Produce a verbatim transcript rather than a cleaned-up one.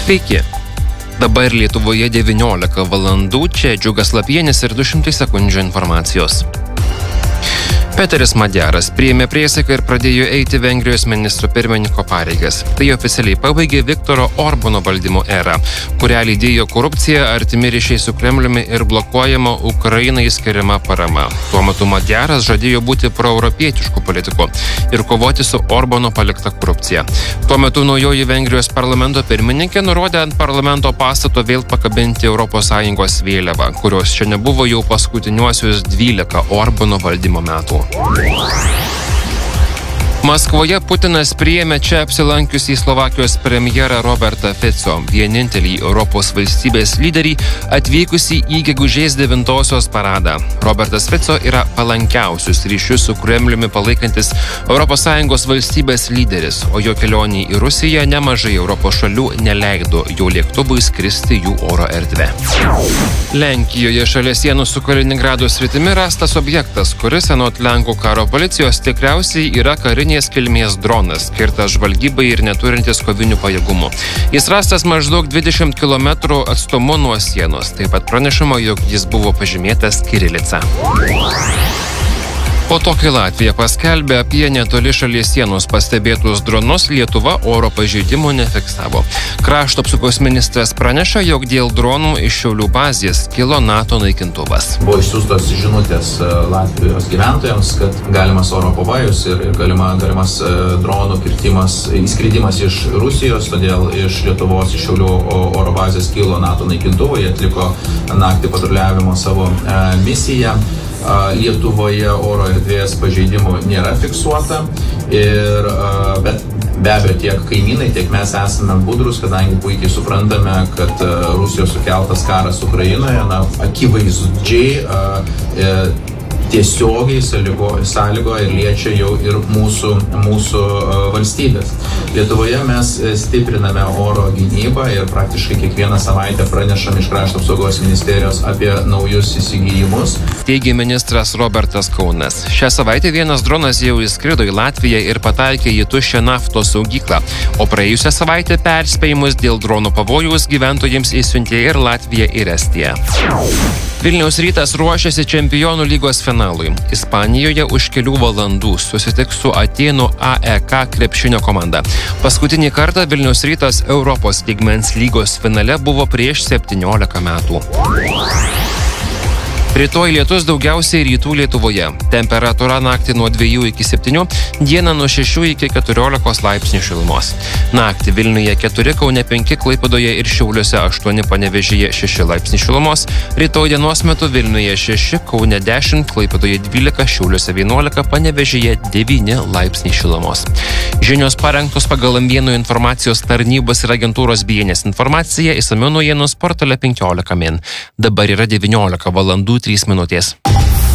Sveiki. Dabar Lietuvoje devyniolika valandų, čia Džiugas Lapienis ir du šimtai sekundžių informacijos. Peteris Madjaras priėmė priesaiką ir pradėjo eiti Vengrijos ministro pirmininko pareigas. Tai oficialiai pabaigė Viktoro Orbano valdymo erą, kurią lydėjo korupcija, artimi ryšiai su Kremliumi ir blokuojama Ukrainai skiriama parama. Tuo metu Madjaras žadėjo būti proeuropietišku politiku ir kovoti su Orbano palikta korupcija. Tuo metu naujoji Vengrijos parlamento pirmininkė nurodė ant parlamento pastato vėl pakabinti Europos Sąjungos vėliavą, kurios čia nebuvo jau paskutiniuosius dvylika Orbano valdymo metų. Maskvoje Putinas priėmė čia apsilankiusį Slovakijos premjerą Robertą Fico, vienintelį Europos valstybės lyderį atvykusį į gegužės devintosios paradą. Robertas Fico yra palankiausius ryšius su Kremliumi palaikantis Europos Sąjungos valstybės lyderis, o jo kelionį į Rusiją nemažai Europos šalių neleido jo lėktuvui skristi jų oro erdvę. Lenkijoje šalia sienų su Kaliningrado sritimi rastas objektas, kuris anot Lenkų karo policijos tikriausiai yra karinės kilmės dronas, skirtas žvalgybai ir neturintis kovinių pajėgumų. Jis rastas maždaug dvidešimt kilometrų atstumu nuo sienos. Taip pat pranešama, jog jis buvo pažymėtas kirilica. Po to, kai Latvija paskelbė apie netoli šalies sienos pastebėtus dronus, Lietuva oro pažeidimų nefiksavo. Krašto apsaugos ministras praneša, jog dėl dronų iš Šiaulių bazės kilo NATO naikintuvas. Buvo išsiųstos žinutės Latvijos gyventojams, kad galimas oro pavojus ir galima, galimas dronų kirtimas, įskridimas iš Rusijos, todėl iš Lietuvos, iš Šiaulių oro bazės kilo NATO naikintuvai, jie atliko naktį patruliavimo savo e, misiją. Lietuvoje oro erdvės pažeidimų nėra fiksuota, ir, bet be abejo tiek kaimynai, tiek mes esame budrus, kadangi puikiai suprantame, kad Rusijos sukeltas karas Ukrainoje, na, akivaizdžiai e, tiesiogiai sąlygo ir liečia jau ir mūsų, mūsų valstybės. Lietuvoje mes stipriname oro gynybą ir praktiškai kiekvieną savaitę pranešam iš Krašto apsaugos ministerijos apie naujus įsigijimus. Teigė ministras Robertas Kaunas. Šią savaitę vienas dronas jau įskrido į Latviją ir pataikė į tuščią naftos saugyklą, o praėjusią savaitę perspėjimus dėl dronų pavojaus gyventojams įsiuntė ir Latvija ir Estija. Vilniaus Rytas ruošiasi Čempionų lygos finalui. Ispanijoje už kelių valandų susitiks su Atėnų A E K krepšinio komanda. Paskutinį kartą Vilniaus Rytas Europos lygmens lygos finale buvo prieš septyniolika metų. Rytoj lietus daugiausiai rytų Lietuvoje. Temperatūra naktį nuo dviejų iki septynių, dieną nuo šešių iki keturiolikos laipsnių šilumos. Naktį Vilniuje keturi, Kaune penki, Klaipėdoje ir Šiauliuose aštuoni, Panevėžyje šeši laipsniai šilumos. Rytoj dienos metu Vilniuje šeši, Kaune dešimt, Klaipėdoje dvylika, Šiauliuose vienuolika, Panevėžyje devyni laipsniai šilumos. Žinios parengtos pagal M vienas informacijos tarnybos ir agentūros B N S informacija, išsamiau naujienos portale penkiolika min. Dabar yra devyniolika valandų trys minutės.